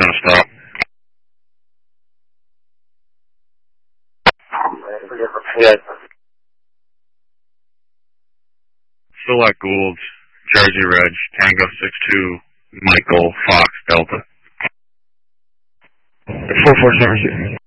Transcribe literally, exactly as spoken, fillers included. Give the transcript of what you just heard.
gonna stop. Yeah. Select Gould, Jersey Reg, Tango six two, Michael, Fox, Delta. four four seven two.